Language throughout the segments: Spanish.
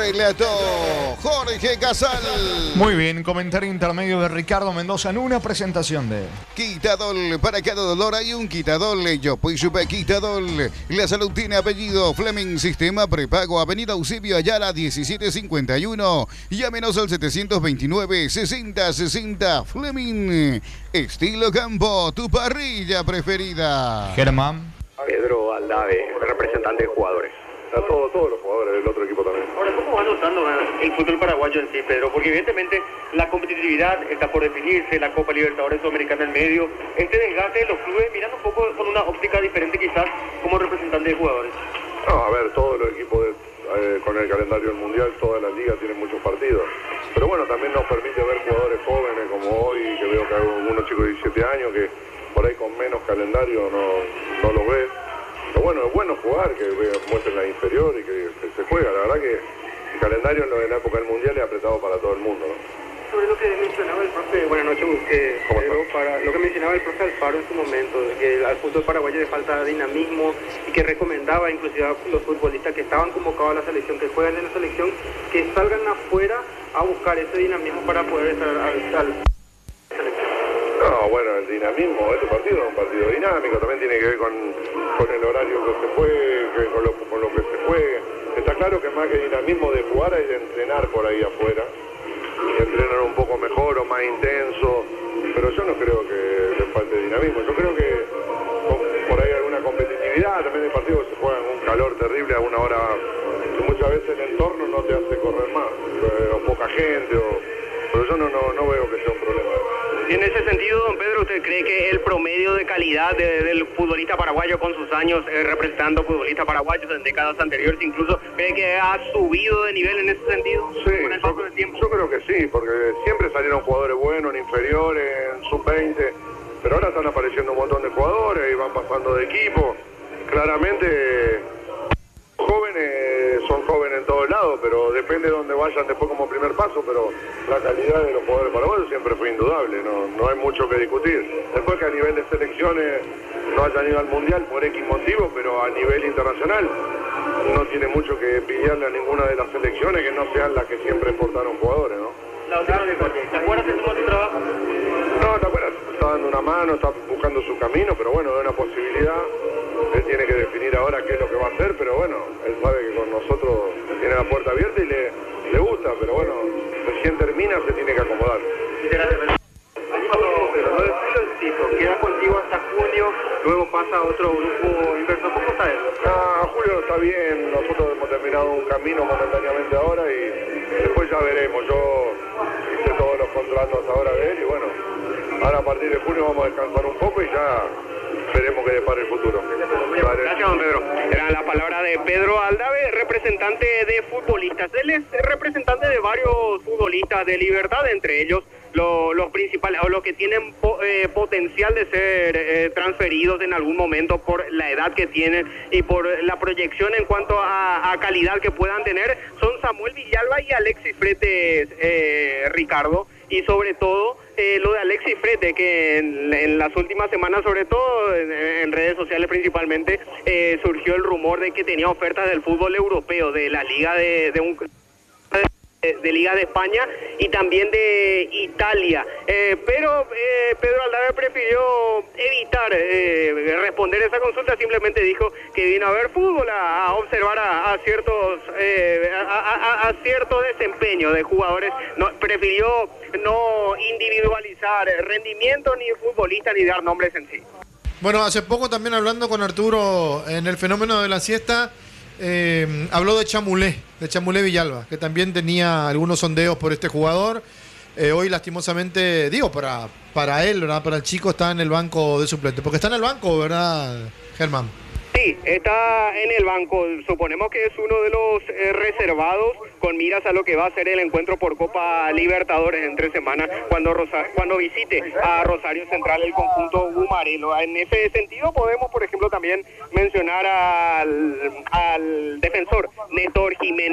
relató Jorge Casal. Muy bien, comentario intermedio de Ricardo Mendoza en una presentación de Quitadol, para cada dolor hay un Quitadol. Yo pues supe Quitadol. La salud tiene apellido. Fleming, sistema prepago, Avenida Eusebio Ayala 1751. Llámenos al 729-6060. Fleming, estilo campo, tu parrilla preferida. Germán. Pedro Aldave, representante de jugadores. A todos los jugadores del otro equipo también. Ahora, ¿cómo va notando el fútbol paraguayo en sí, Pedro? Porque evidentemente la competitividad está por definirse, la Copa Libertadores Sudamericana en medio, este desgaste de los clubes, mirando un poco con una óptica diferente quizás como representante de jugadores. No, a ver, todos los equipos con el calendario del Mundial, todas las ligas tienen muchos partidos. Pero bueno, también nos permite ver jugadores jóvenes como hoy, que veo que hay algunos chicos de 17 años que por ahí con menos calendario no lo ves. Pero bueno, es bueno jugar, que muestren la inferior y que se juega. La verdad que el calendario en la época del Mundial es apretado para todo el mundo, ¿no? Sobre lo que mencionaba el profe, buenas noches, Pedro, para lo que mencionaba el profe Alfaro en su momento, de que al fútbol paraguayo le falta dinamismo y que recomendaba inclusive a los futbolistas que estaban convocados a la selección, que juegan en la selección, que salgan afuera a buscar ese dinamismo para poder estar al selección. No, bueno, el dinamismo, este partido es un partido dinámico, también tiene que ver con el horario que se juegue, con lo que se juegue. Está claro que más que dinamismo de jugar hay de entrenar por ahí afuera, y entrenar un poco mejor o más intenso, pero yo no creo que le falte dinamismo, yo creo que por ahí alguna competitividad, también hay partidos que se juegan en un calor terrible a una hora que muchas veces el entorno no te hace correr más, o poca gente, pero yo no veo que sea un problema. Y en ese sentido, don Pedro, ¿usted cree que el promedio de calidad del futbolista paraguayo con sus años representando futbolistas paraguayos en décadas anteriores, incluso cree que ha subido de nivel en ese sentido? Sí, con el paso del tiempo. yo creo que sí, porque siempre salieron jugadores buenos en inferiores, en sub-20, pero ahora están apareciendo un montón de jugadores y van pasando de equipo. Claramente jóvenes son jóvenes en todos lados, pero depende de dónde vayan después como primer paso, pero la calidad de los jugadores paraguayos siempre fue indudable, no hay mucho que discutir. Después que a nivel de selecciones no hayan ido al Mundial por X motivo, pero a nivel internacional no tiene mucho que pillarle a ninguna de las selecciones que no sean las que siempre exportaron jugadores, ¿no? La otra de ¿te acuerdas de tu trabajo? No, te acuerdas, está dando una mano, está buscando su camino, pero bueno, es una posibilidad. Él tiene que definir ahora qué es lo que va a hacer, pero bueno, él sabe que con nosotros tiene la puerta abierta y le gusta, pero bueno, recién termina, se tiene que acomodar. Queda contigo hasta junio, luego pasa a otro grupo inversor. ¿Cómo está eso? Julio está bien, nosotros hemos terminado un camino momentáneamente ahora y después ya veremos. Yo hice todos los contratos ahora de él y bueno, ahora a partir de junio vamos a descansar un poco y ya veremos qué depara el futuro. Gracias, don Pedro. Era la palabra de Pedro Aldave, representante de futbolistas. Él es representante de varios futbolistas de Libertad, entre ellos los principales, o los que tienen potencial de ser transferidos en algún momento por la edad que tienen y por la proyección en cuanto a calidad que puedan tener, son Samuel Villalba y Alexis Fretes, Ricardo, y sobre todo lo de Alexis Fretes, que en las últimas semanas, sobre todo en redes sociales principalmente, surgió el rumor de que tenía ofertas del fútbol europeo, de la liga de Liga de España y también de Italia, pero Pedro Aldave prefirió evitar responder esa consulta, simplemente dijo que vino a ver fútbol, a observar a cierto desempeño de jugadores, prefirió no individualizar rendimiento ni futbolista ni dar nombres en sí. Bueno, hace poco también hablando con Arturo en el fenómeno de la siesta, habló de Chamulé Villalba, que también tenía algunos sondeos por este jugador. Hoy lastimosamente, digo, para él, ¿verdad? Para el chico está en el banco de suplente, porque está en el banco, ¿verdad, Germán? Sí, está en el banco, suponemos que es uno de los reservados con miras a lo que va a ser el encuentro por Copa Libertadores entre semanas cuando visite a Rosario Central el conjunto Gumarelo. En ese sentido podemos, por ejemplo, también mencionar al defensor Néstor Jiménez.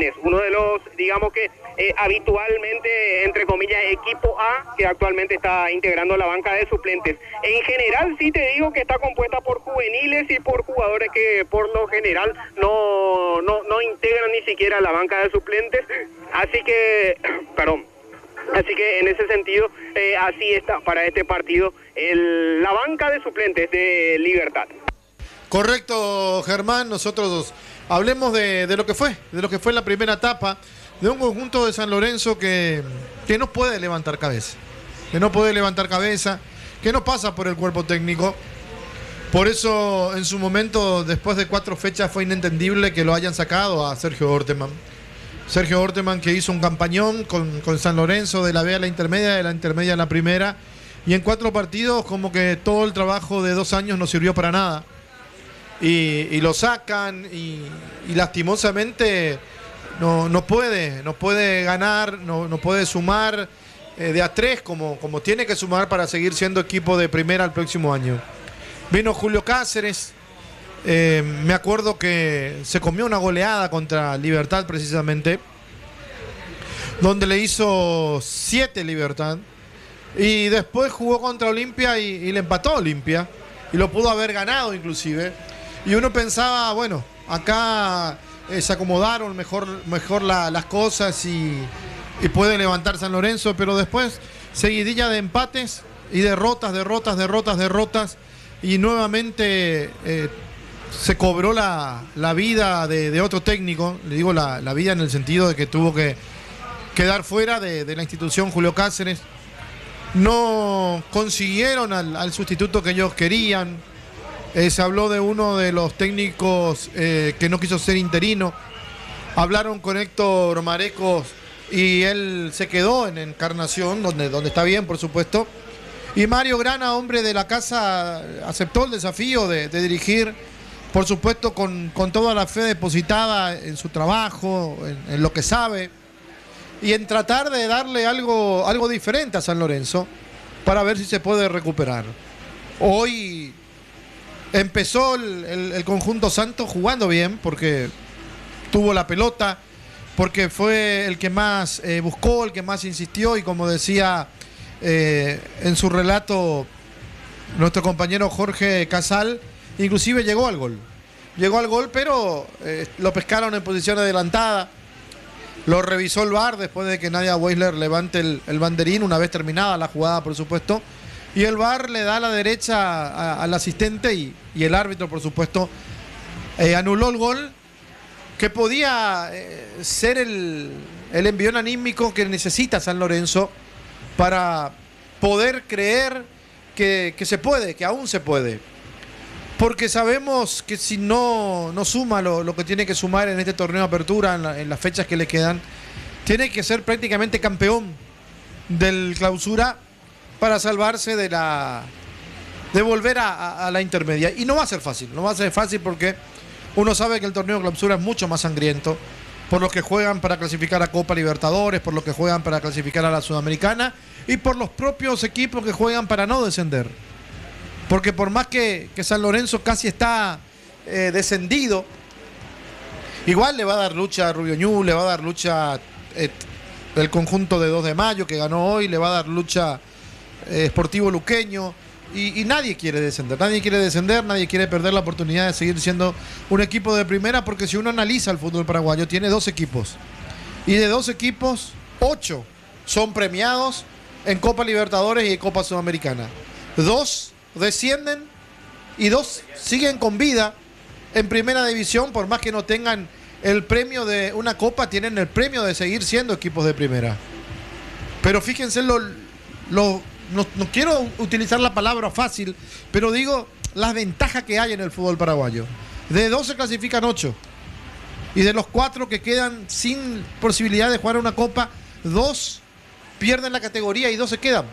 jóvenes, uno de los, digamos que habitualmente, entre comillas, equipo A, que actualmente está integrando la banca de suplentes. En general, sí te digo que está compuesta por juveniles y por jugadores que por lo general no integran ni siquiera la banca de suplentes, así que, perdón. Así que en ese sentido, así está para este partido la banca de suplentes de Libertad. Correcto, Germán.Nosotros hablemos de lo que fue la primera etapa de un conjunto de San Lorenzo que no puede levantar cabeza, que no pasa por el cuerpo técnico. Por eso, en su momento, después de 4 fechas, fue inentendible que lo hayan sacado a Sergio Orteman. Sergio Orteman, que hizo un campañón con San Lorenzo, de la B a la intermedia, de la intermedia a la primera, y en 4 partidos como que todo el trabajo de 2 años no sirvió para nada, y lo sacan, y lastimosamente no puede ganar, no puede sumar de a 3 como tiene que sumar para seguir siendo equipo de primera el próximo año. Vino Julio Cáceres. Me acuerdo que se comió una goleada contra Libertad precisamente, donde le hizo 7 Libertad, y después jugó contra Olimpia y le empató Olimpia, y lo pudo haber ganado inclusive, y uno pensaba, bueno, acá se acomodaron mejor las cosas y puede levantar San Lorenzo, pero después seguidilla de empates y derrotas, y nuevamente se cobró la vida de otro técnico. Le digo la vida en el sentido de que tuvo que quedar fuera de la institución Julio Cáceres. No consiguieron al sustituto que ellos querían. Se habló de uno de los técnicos que no quiso ser interino. Hablaron con Héctor Marecos y él se quedó en Encarnación, donde está bien, por supuesto. Y Mario Grana, hombre de la casa, aceptó el desafío de dirigir, por supuesto, con toda la fe depositada en su trabajo, en lo que sabe, y en tratar de darle algo diferente a San Lorenzo para ver si se puede recuperar. Hoy empezó el conjunto Santos jugando bien, porque tuvo la pelota, porque fue el que más buscó, el que más insistió, y como decía en su relato nuestro compañero Jorge Casal, inclusive llegó al gol, pero lo pescaron en posición adelantada. Lo revisó el VAR después de que Nadia Weisler levante el banderín, una vez terminada la jugada, por supuesto, y el VAR le da a la derecha al asistente, y el árbitro, por supuesto, anuló el gol, que podía ser el envión anímico que necesita San Lorenzo para poder creer que se puede, que aún se puede. Porque sabemos que si no suma lo que tiene que sumar en este torneo de apertura, en las fechas que le quedan, tiene que ser prácticamente campeón del clausura para salvarse de volver a la intermedia. Y no va a ser fácil, porque uno sabe que el torneo de clausura es mucho más sangriento, por los que juegan para clasificar a Copa Libertadores, por los que juegan para clasificar a la Sudamericana, y por los propios equipos que juegan para no descender. Porque por más que San Lorenzo casi está descendido, igual le va a dar lucha a Rubio Ñu, le va a dar lucha el conjunto de 2 de Mayo que ganó hoy, le va a dar lucha Sportivo Luqueño, y nadie quiere descender, nadie quiere perder la oportunidad de seguir siendo un equipo de primera, porque si uno analiza el fútbol paraguayo, tiene 2 equipos, y de 2 equipos, 8 son premiados en Copa Libertadores y Copa Sudamericana. 2 descienden y 2 siguen con vida en primera división, por más que no tengan el premio de una copa, tienen el premio de seguir siendo equipos de primera. Pero fíjense no quiero utilizar la palabra fácil, pero digo las ventajas que hay en el fútbol paraguayo. De 2 se clasifican 8, y de los 4 que quedan sin posibilidad de jugar una copa, 2 pierden la categoría y 2 se quedan.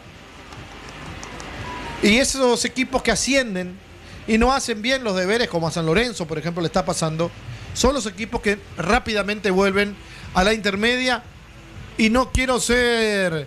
Y esos equipos que ascienden y no hacen bien los deberes, como a San Lorenzo, por ejemplo, le está pasando, son los equipos que rápidamente vuelven a la intermedia. Y no quiero ser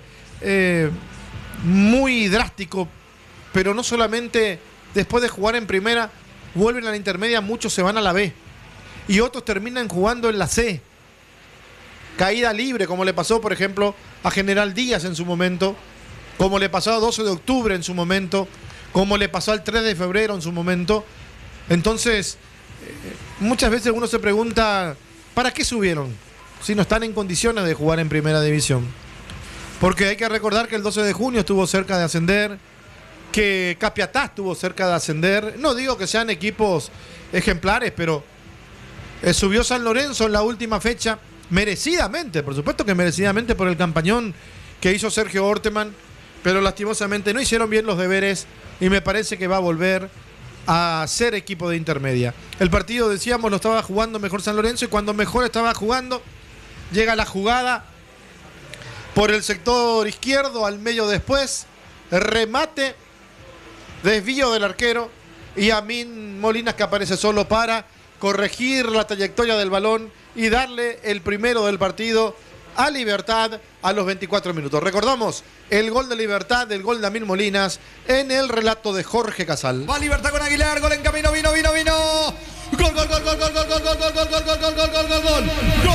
muy drástico, pero no solamente después de jugar en primera vuelven a la intermedia, muchos se van a la B y otros terminan jugando en la C. caída libre, como le pasó, por ejemplo, a General Díaz en su momento, como le pasó a 12 de octubre en su momento, como le pasó al 3 de febrero en su momento. Entonces, muchas veces uno se pregunta, ¿para qué subieron? Si no están en condiciones de jugar en primera división. Porque hay que recordar que el 12 de junio estuvo cerca de ascender, que Capiatá estuvo cerca de ascender. No digo que sean equipos ejemplares, pero subió San Lorenzo en la última fecha, merecidamente, por supuesto que merecidamente por el campañón que hizo Sergio Orteman, pero lastimosamente no hicieron bien los deberes y me parece que va a volver a ser equipo de intermedia. El partido, decíamos, lo estaba jugando mejor San Lorenzo, y cuando mejor estaba jugando, llega la jugada por el sector izquierdo, al medio después, remate, desvío del arquero, y Amin Molinas, que aparece solo para corregir la trayectoria del balón y darle el primero del partido a Libertad a los 24 minutos. Recordamos el gol de Libertad, el gol de Amin Molinas, en el relato de Jorge Casal. Va Libertad con Aguilar, gol en camino, vino. Gol, gol, gol, gol, gol, gol, gol, gol, gol, gol, gol, gol, gol, gol, gol, gol.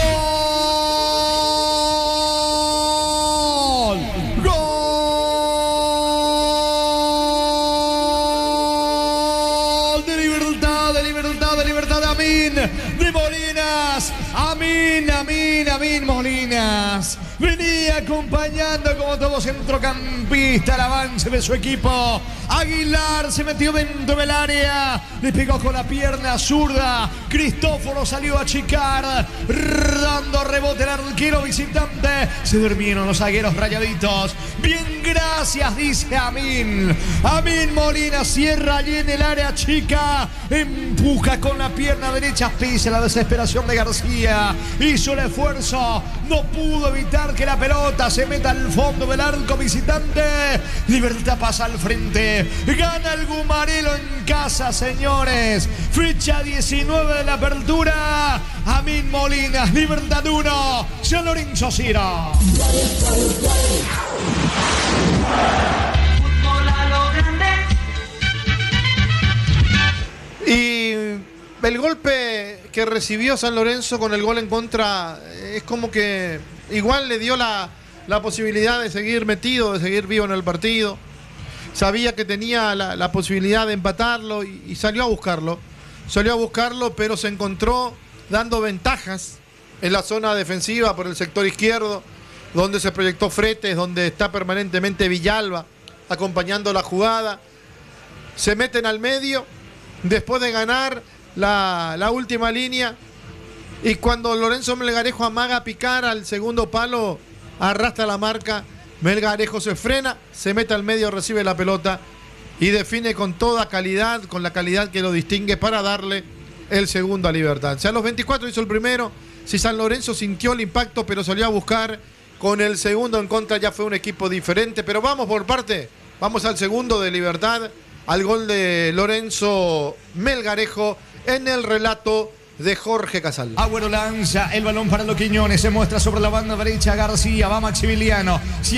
De Molinas, Amin Molinas venía acompañando como todo centrocampista el avance de su equipo. Aguilar se metió dentro del área, le pegó con la pierna zurda. Cristóforo salió a achicar, dando rebote al arquero visitante. Se durmieron los zagueros rayaditos. Bien, gracias, dice Amin. Amin Molinas cierra allí en el área chica, empuja con la pierna derecha, pisa la desesperación de García. Hizo el esfuerzo, no pudo evitar que la pelota se meta al fondo del arco visitante. Libertad pasa al frente, gana el Gumarelo en casa, señores. Fecha 19 de la apertura. Amin Molinas, Libertad 1, San Lorenzo 0. Y el golpe que recibió San Lorenzo con el gol en contra es como que igual le dio la posibilidad de seguir metido, de seguir vivo en el partido. Sabía que tenía la posibilidad de empatarlo y salió a buscarlo. Salió a buscarlo, pero se encontró dando ventajas en la zona defensiva por el sector izquierdo, donde se proyectó Fretes, donde está permanentemente Villalba acompañando la jugada. Se meten al medio después de ganar la última línea, y cuando Lorenzo Melgarejo amaga a picar al segundo palo, arrastra la marca. Melgarejo se frena, se mete al medio, recibe la pelota y define con toda calidad, con la calidad que lo distingue, para darle el segundo a Libertad. O sea, a los 24 hizo el primero. Si San Lorenzo sintió el impacto, pero salió a buscar, con el segundo en contra ya fue un equipo diferente. Pero vamos por parte, vamos al segundo de Libertad, al gol de Lorenzo Melgarejo en el relato de Jorge Casal. Agüero lanza el balón para los Quiñones, se muestra sobre la banda derecha García, va Maximiliano.